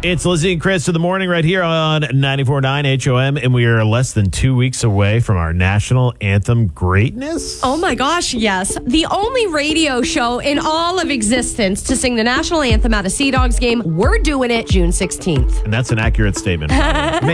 It's Lizzie and Chris in the morning right here on 94.9 HOM, and we are less than 2 weeks away from our national anthem greatness. Oh my gosh, yes. The only radio show in all of existence to sing the national anthem at a Sea Dogs game. We're doing it June 16th. And that's an accurate statement.